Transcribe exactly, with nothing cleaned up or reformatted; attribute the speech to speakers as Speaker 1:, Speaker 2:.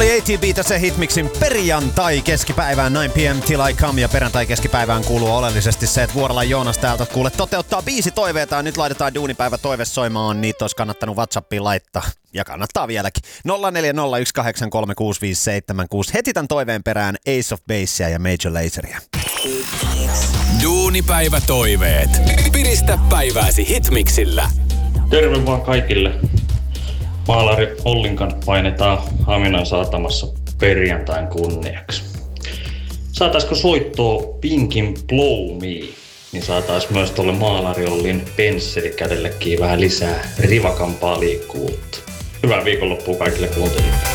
Speaker 1: oli A T B tässä Hitmixin perjantai keskipäivään nine p.m. till I come, ja perjantai keskipäivään kuuluu oleellisesti se, että Vuorolan Joonas täältä kuule toteuttaa biisi toiveita. Nyt laitetaan duunipäivä toive soimaan, niitä olisi kannattanut WhatsAppiin laittaa ja kannattaa vieläkin. nolla neljä nolla yksi kahdeksan kolme kuusi viisi seitsemän kuusi. Heti tän toiveen perään Ace of Basea ja Major Lazeria.
Speaker 2: Duunipäivä toiveet. Piristä päivääsi Hitmixillä.
Speaker 3: Terve vaan kaikille. Maalari Ollinkan painetaan Haminan saatamassa perjantain kunniaksi. Saataisko soittoa Pinkin Blow Me, niin saatais myös tuolle Maalari Ollin pensselikädellekin vähän lisää rivakampaa liikkuvuutta. Hyvää viikonloppua kaikille kuuntelijoille.